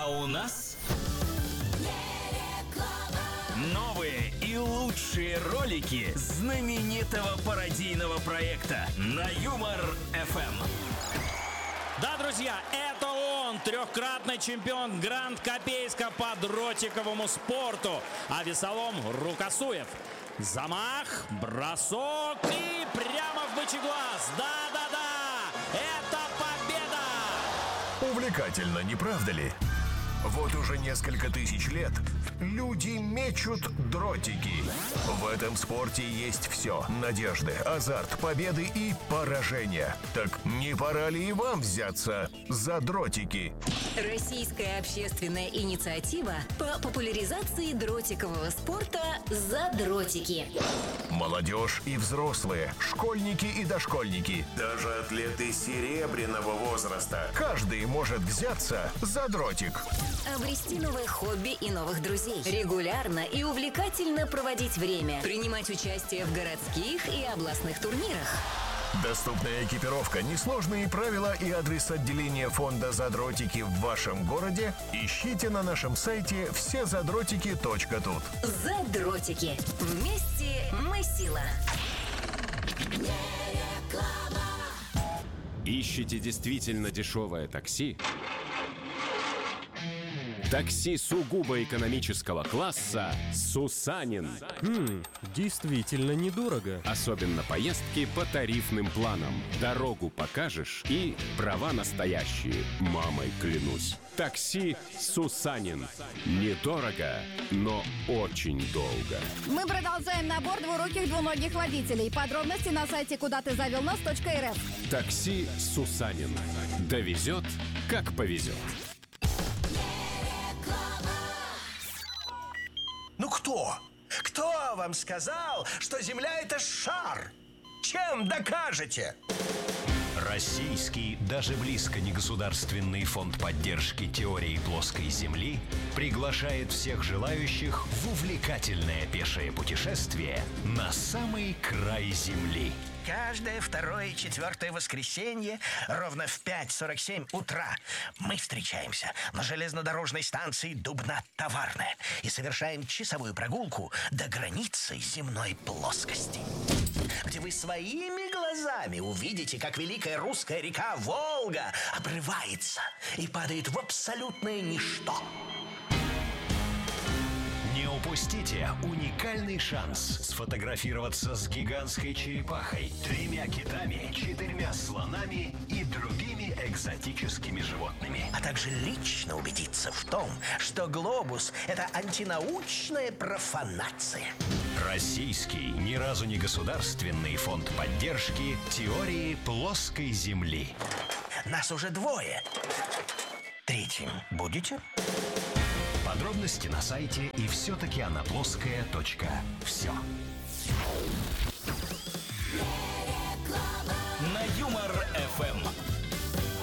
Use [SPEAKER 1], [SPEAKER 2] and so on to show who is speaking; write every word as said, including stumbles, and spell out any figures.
[SPEAKER 1] у нас новые и лучшие ролики знаменитого пародийного проекта на Юмор-эф эм.
[SPEAKER 2] Да, друзья, это он, трехкратный чемпион Гранд-Копейска по дротиковому спорту, а весолом Рукосуев. Замах, бросок и прямо в бычий глаз. Да-да-да, это победа!
[SPEAKER 3] Увлекательно, не правда ли? Вот уже несколько тысяч лет люди мечут дротики. В этом спорте есть все: надежды, азарт, победы и поражения. Так не пора ли и вам взяться за дротики?
[SPEAKER 4] Российская общественная инициатива по популяризации дротикового спорта «За дротики».
[SPEAKER 3] Молодежь и взрослые, школьники и дошкольники, даже атлеты серебряного возраста. Каждый может взяться за дротик.
[SPEAKER 4] Обрести новое хобби и новых друзей. Регулярно и увлекательно проводить время. Принимать участие в городских и областных турнирах.
[SPEAKER 3] Доступная экипировка, несложные правила и адрес отделения фонда «За дротики» в вашем городе ищите на нашем сайте все задротики точка тут.
[SPEAKER 4] «За дротики». Вместе мы сила.
[SPEAKER 5] Ищете действительно дешевое такси? Такси сугубо экономического класса «Сусанин».
[SPEAKER 6] Хм, действительно недорого.
[SPEAKER 5] Особенно поездки по тарифным планам. Дорогу покажешь и права настоящие, мамой клянусь. Такси «Сусанин». Недорого, но очень долго.
[SPEAKER 7] Мы продолжаем набор двуруких двуногих водителей. Подробности на сайте куда ты завел нас точка эр эф.
[SPEAKER 5] Такси «Сусанин». Довезет, как повезет.
[SPEAKER 8] Ну кто? Кто вам сказал, что Земля — это шар? Чем докажете?
[SPEAKER 9] Российский, даже близко не государственный фонд поддержки теории плоской Земли приглашает всех желающих в увлекательное пешее путешествие на самый край Земли.
[SPEAKER 8] Каждое второе и четвертое воскресенье ровно в пять сорок семь утра мы встречаемся на железнодорожной станции Дубна-Товарная и совершаем часовую прогулку до границы земной плоскости, где вы своими глазами увидите, как великая русская река Волга обрывается и падает в абсолютное ничто.
[SPEAKER 9] Не упустите уникальный шанс сфотографироваться с гигантской черепахой, тремя китами, четырьмя слонами и другими экзотическими животными.
[SPEAKER 8] А также лично убедиться в том, что глобус — это антинаучная профанация.
[SPEAKER 9] Российский, ни разу не государственный фонд поддержки теории плоской Земли.
[SPEAKER 8] Нас уже двое. Третьим будете?
[SPEAKER 9] Подробности на сайте и все-таки она плоская точка все.